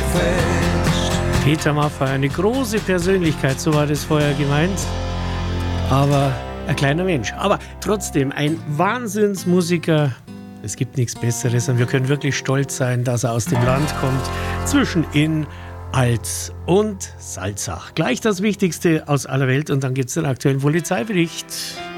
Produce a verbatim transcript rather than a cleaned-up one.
fest. Peter Maffay, eine große Persönlichkeit, so war das vorher gemeint. Aber ein kleiner Mensch. Aber trotzdem ein Wahnsinnsmusiker. Es gibt nichts Besseres und wir können wirklich stolz sein, dass er aus dem Land kommt. Zwischen Inn, Alz und Salzach. Gleich das Wichtigste aus aller Welt und dann gibt es den aktuellen Polizeibericht.